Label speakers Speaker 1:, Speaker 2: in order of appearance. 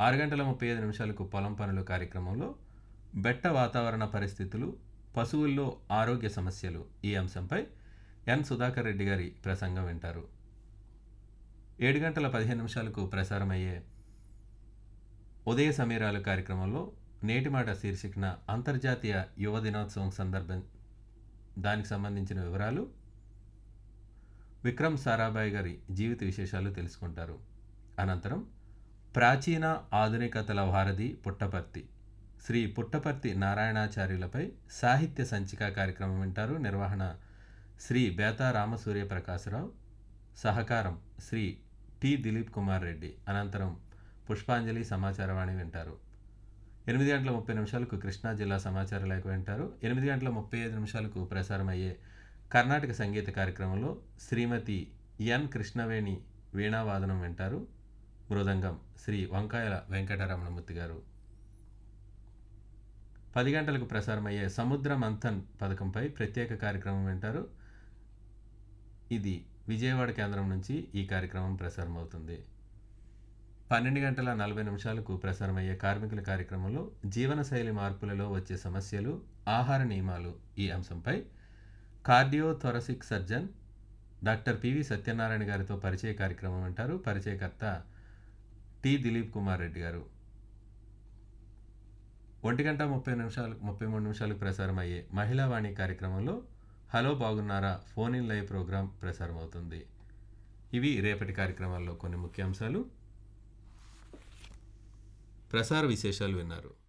Speaker 1: 6:35 పొలం పనులు కార్యక్రమంలో బెట్ట వాతావరణ పరిస్థితులు, పశువుల్లో ఆరోగ్య సమస్యలు ఈ అంశంపై ఎన్ సుధాకర్ రెడ్డి గారి ప్రసంగం వింటారు. 7:15 ప్రసారమయ్యే ఉదయ సమీరాలు కార్యక్రమంలో నేటి మాట శీర్షికన అంతర్జాతీయ యువ దినోత్సవం దానికి సంబంధించిన వివరాలు, విక్రమ్ సారాభాయ్ గారి జీవిత విశేషాలు తెలుసుకుంటారు. అనంతరం ప్రాచీన ఆధునికతల వారధి పుట్టపర్తి శ్రీ పుట్టపర్తి నారాయణాచార్యులపై సాహిత్య సంచిక కార్యక్రమం వింటారు. నిర్వహణ శ్రీ బేతా రామసూర్య ప్రకాశరావు, సహకారం శ్రీ టి దిలీప్ కుమార్ రెడ్డి. అనంతరం పుష్పాంజలి సమాచారవాణి వింటారు. 8:30 కృష్ణా జిల్లా సమాచార లేఖ వింటారు. 8:35 ప్రసారమయ్యే కర్ణాటక సంగీత కార్యక్రమంలో శ్రీమతి ఎన్ కృష్ణవేణి వీణావాదనం వింటారు. మృదంగం శ్రీ వంకాయల వెంకటరమణమూర్తి గారు. 10 ప్రసారమయ్యే సముద్ర మంథన్ పథకంపై ప్రత్యేక కార్యక్రమం వింటారు. ఇది విజయవాడ కేంద్రం నుంచి ఈ కార్యక్రమం ప్రసారం అవుతుంది. 12:40 ప్రసారమయ్యే కార్మికుల కార్యక్రమంలో జీవనశైలి మార్పులలో వచ్చే సమస్యలు, ఆహార నియమాలు ఈ అంశంపై cardio థొరసిక్ surgeon doctor PV Satyanarayana గారితో పరిచయ కార్యక్రమం వింటారు. పరిచయకర్త టి దిలీప్ కుమార్ రెడ్డి గారు. 1:33 ప్రసారమయ్యే మహిళావాణి కార్యక్రమంలో హలో బాగున్నారా ఫోన్ ఇన్ లైవ్ ప్రోగ్రాం ప్రసారం అవుతుంది. ఇవి రేపటి కార్యక్రమాల్లో కొన్ని ముఖ్యాంశాలు. ప్రసార విశేషాలు విన్నారు.